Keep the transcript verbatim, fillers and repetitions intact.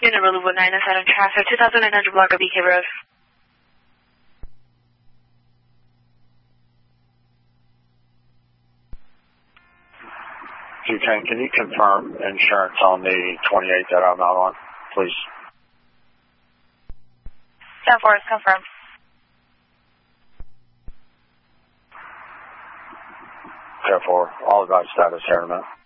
Unit Relouville nine oh seven traffic, two thousand nine hundred block of B K Road. two ten, can you confirm insurance on the twenty-eight that I'm out on, please? ten four is confirmed. ten four, all advice status here in a minute.